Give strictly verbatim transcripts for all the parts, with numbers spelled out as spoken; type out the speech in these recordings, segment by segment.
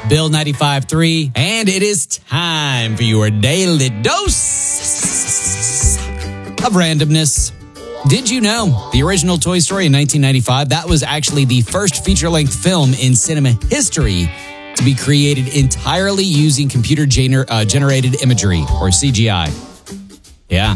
Bill ninety-five point three, and it is time for your daily dose of randomness. Did you know the original Toy Story in nineteen ninety-five, that was actually the first feature-length film in cinema history to be created entirely using computer-generated uh, imagery, or C G I. Yeah.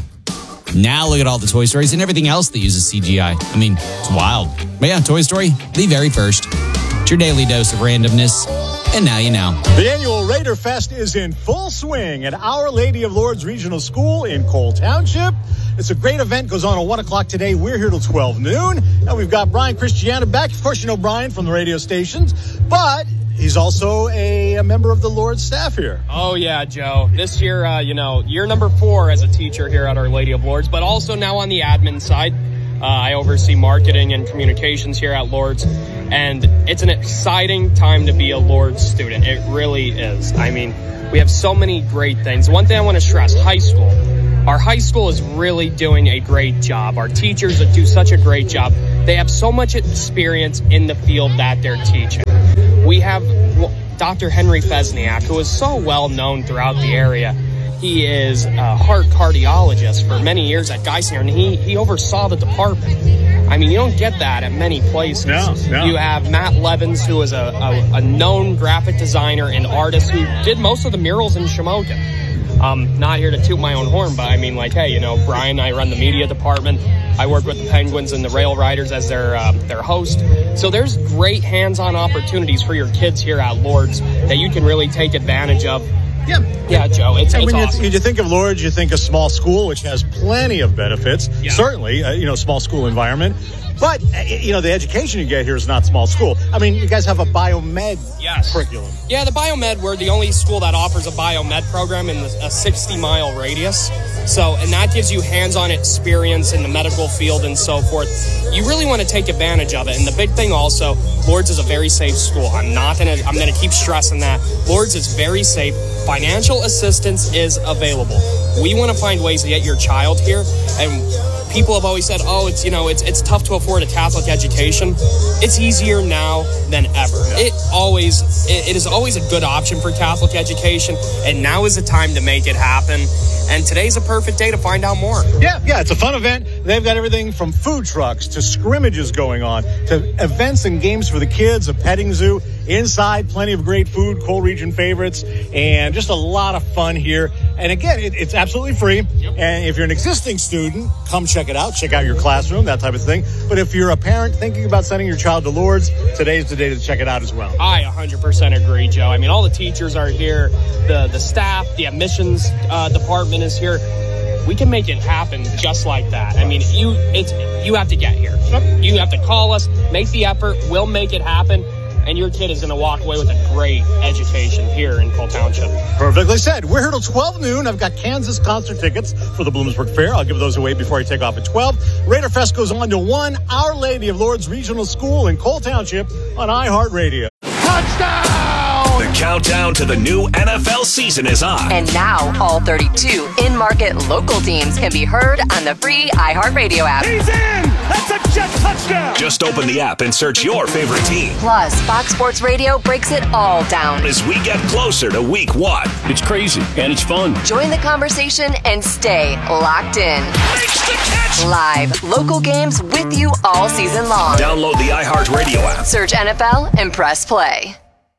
Now look at all the Toy Stories and everything else that uses C G I. I mean, it's wild. But yeah, Toy Story, the very first. It's your daily dose of randomness. And now you know. The annual Raider Fest is in full swing at Our Lady of Lourdes Regional School in Cole Township. It's a great event. Goes on at one o'clock today. We're here till twelve noon. And we've got Brian Christiana back. Of course, you know Brian from the radio stations. But he's also a, a member of the Lourdes staff here. Oh, yeah, Joe. This year, uh, you know, year number four as a teacher here at Our Lady of Lourdes, but also now on the admin side. Uh, I oversee marketing and communications here at Lourdes, and it's an exciting time to be a Lourdes student. It really is. I mean, we have so many great things. One thing I want to stress, high school. Our high school is really doing a great job. Our teachers do such a great job. They have so much experience in the field that they're teaching. We have Doctor Henry Fesniak, who is so well known throughout the area. He is a heart cardiologist for many years at Geisinger, and he, he oversaw the department. I mean, you don't get that at many places. No, no. You have Matt Levins, who is a, a, a known graphic designer and artist who did most of the murals in Shamokin. Um, not here to toot my own horn, but I mean, like, hey, you know, Brian, I run the media department. I work with the Penguins and the Rail Riders as their uh, their host. So there's great hands-on opportunities for your kids here at Lourdes that you can really take advantage of. Yeah, yeah, Joe. It's, and it's when awesome. you, you think of Lourdes, you think of small school, which has plenty of benefits. Yeah. Certainly, uh, you know, small school environment. But, uh, you know, the education you get here is not small school. I mean, you guys have a biomed yes. curriculum. Yeah, the biomed, we're the only school that offers a biomed program in a sixty-mile radius. So, and that gives you hands-on experience in the medical field and so forth. You really want to take advantage of it. And the big thing also, Lourdes is a very safe school. I'm not going to, I'm going to keep stressing that. Lourdes is very safe. Financial assistance is available. We want to find ways to get your child here. And people have always said, oh, it's, you know, it's it's tough to afford a Catholic education. It's easier now than ever. Yeah. It always, it, it is always a good option for Catholic education. And now is the time to make it happen. And today's a perfect day to find out more. Yeah, yeah, it's a fun event. They've got everything from food trucks to scrimmages going on to events and games for the kids, a petting zoo. Inside, plenty of great food, Cole Region favorites, and just a lot of fun here. And again, it, it's absolutely free. Yep. And if you're an existing student, come check it out. Check out your classroom, that type of thing. But if you're a parent thinking about sending your child to Lourdes, today's the day to check it out as well. I one hundred percent agree, Joe. I mean, all the teachers are here. The, the staff, the admissions uh, department is here. We can make it happen just like that. I mean, you it's you have to get here. You have to call us, make the effort. We'll make it happen. And your kid is going to walk away with a great education here in Cole Township. Perfectly said. We're here till twelve noon. I've got Kansas concert tickets for the Bloomsburg Fair. I'll give those away before I take off at twelve. Raider Fest goes on to one Our Lady of Lourdes Regional School in Cole Township on iHeartRadio. Touchdown! The countdown to the new N F L season is on. And now all thirty-two in-market local teams can be heard on the free iHeartRadio app. He's in! That's a jet touchdown! Just open the app and search your favorite team. Plus, Fox Sports Radio breaks it all down as we get closer to week one. It's crazy and it's fun. Join the conversation and stay locked in. Makes the catch! Live local games with you all season long. Download the iHeartRadio app. Search N F L and press play.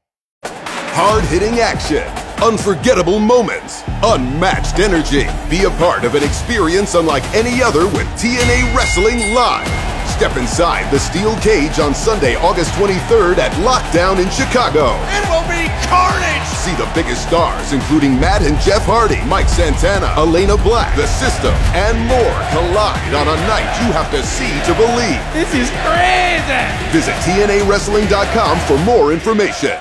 Hard-hitting action, unforgettable moments, unmatched energy. Be a part of an experience unlike any other with T N A Wrestling Live. Step inside the steel cage on Sunday, August twenty-third at Lockdown in Chicago. It will be carnage! See the biggest stars, including Matt and Jeff Hardy, Mike Santana, Elena Black, The System, and more collide on a night you have to see to believe. This is crazy! Visit T N A wrestling dot com for more information.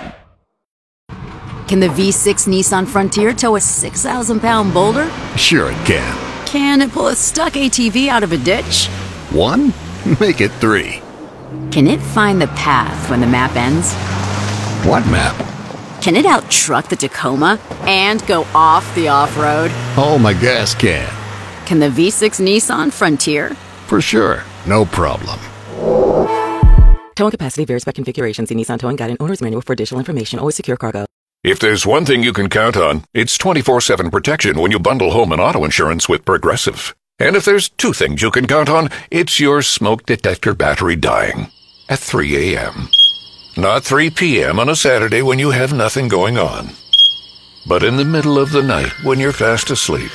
Can the V six Nissan Frontier tow a six thousand pound boulder? Sure it can. Can it pull a stuck A T V out of a ditch? One? Make it three. Can it find the path when the map ends? What map? Can it out-truck the Tacoma and go off the off-road? Oh, my gas can. Can the V six Nissan Frontier? For sure. No problem. Towing capacity varies by configuration. See Nissan Towing Guide and Owner's Manual for additional information. Always secure cargo. If there's one thing you can count on, it's twenty-four seven protection when you bundle home and auto insurance with Progressive. And if there's two things you can count on, it's your smoke detector battery dying at three a.m. Not three p.m. on a Saturday when you have nothing going on, but in the middle of the night when you're fast asleep.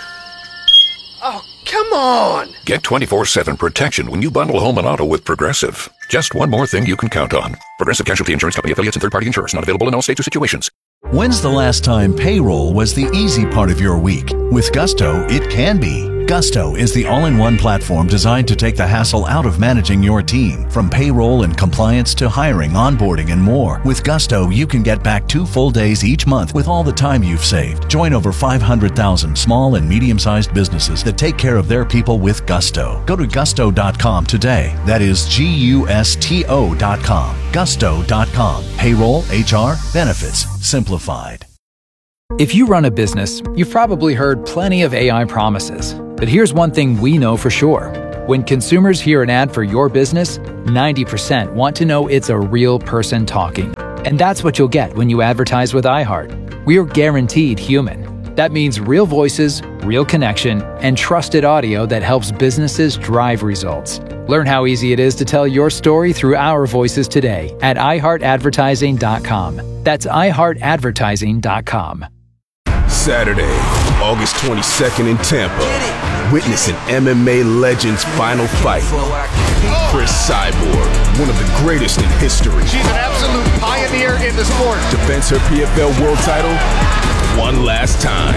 Oh, come on! Get twenty-four seven protection when you bundle home and auto with Progressive. Just one more thing you can count on. Progressive Casualty Insurance Company, affiliates, and third-party insurers. Not available in all states or situations. When's the last time payroll was the easy part of your week? With Gusto, it can be. Gusto is the all-in-one platform designed to take the hassle out of managing your team. From payroll and compliance to hiring, onboarding, and more. With Gusto, you can get back two full days each month with all the time you've saved. Join over five hundred thousand small and medium-sized businesses that take care of their people with Gusto. Go to gusto dot com today. That is G U S T O dot com. gusto dot com. Payroll, H R, benefits, simplified. If you run a business, you've probably heard plenty of A I promises. But here's one thing we know for sure. When consumers hear an ad for your business, ninety percent want to know it's a real person talking. And that's what you'll get when you advertise with iHeart. We're guaranteed human. That means real voices, real connection, and trusted audio that helps businesses drive results. Learn how easy it is to tell your story through our voices today at i heart advertising dot com. That's i heart advertising dot com. Saturday, August twenty-second in Tampa. Witness an M M A legend's final fight. Chris Cyborg, one of the greatest in history. She's an absolute pioneer in the sport. Defends her P F L world title one last time.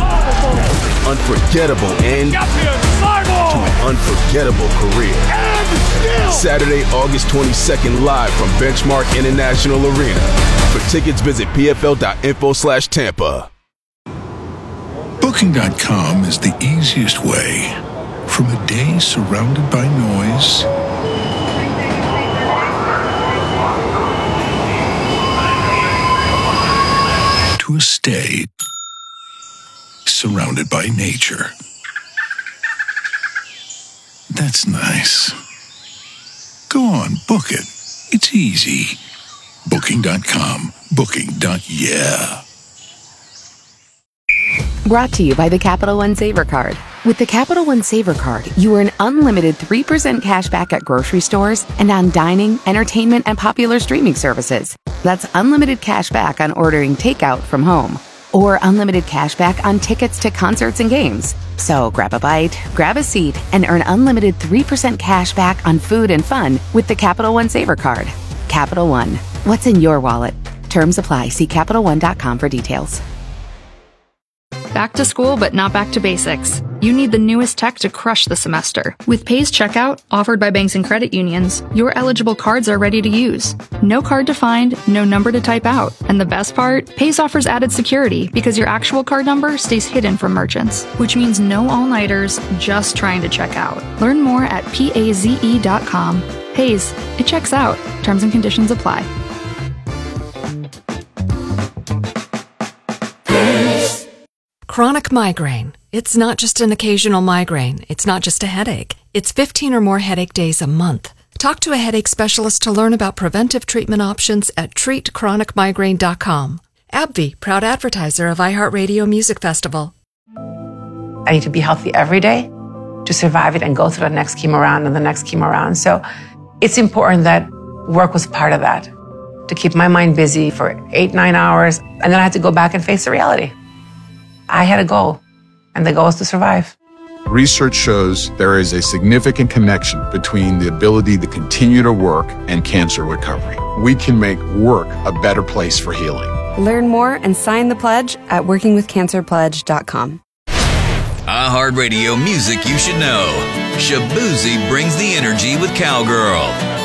Unforgettable end to an unforgettable career. Saturday, August twenty-second, live from Benchmark International Arena. For tickets, visit p f l dot info slash Tampa. Booking dot com is the easiest way from a day surrounded by noise to a stay surrounded by nature. That's nice. Go on, book it. It's easy. Booking dot com. Booking. Yeah. Brought to you by the Capital One Saver Card. With the Capital One Saver Card, you earn unlimited three percent cash back at grocery stores and on dining, entertainment, and popular streaming services. That's unlimited cash back on ordering takeout from home, or unlimited cash back on tickets to concerts and games. So grab a bite, grab a seat, and earn unlimited three percent cash back on food and fun with the Capital One Saver Card. Capital One. What's in your wallet? Terms apply. See Capital One dot com for details. Back to school, but not back to basics. You need the newest tech to crush the semester. With Pays Checkout, offered by banks and credit unions, your eligible cards are ready to use. No card to find, no number to type out. And the best part? Pays offers added security because your actual card number stays hidden from merchants, which means no all-nighters, just trying to check out. Learn more at paze dot com. Pays, it checks out. Terms and conditions apply. Chronic migraine. It's not just an occasional migraine. It's not just a headache. It's fifteen or more headache days a month. Talk to a headache specialist to learn about preventive treatment options at treat chronic migraine dot com. AbbVie, proud advertiser of iHeartRadio Music Festival. I need to be healthy every day to survive it and go through the next chemo round and the next chemo round. So it's important that work was part of that, to keep my mind busy for eight, nine hours. And then I had to go back and face the reality. I had a goal, and the goal is to survive. Research shows there is a significant connection between the ability to continue to work and cancer recovery. We can make work a better place for healing. Learn more and sign the pledge at working with cancer pledge dot com. iHeartRadio music you should know. Shabuzi brings the energy with Cowgirl.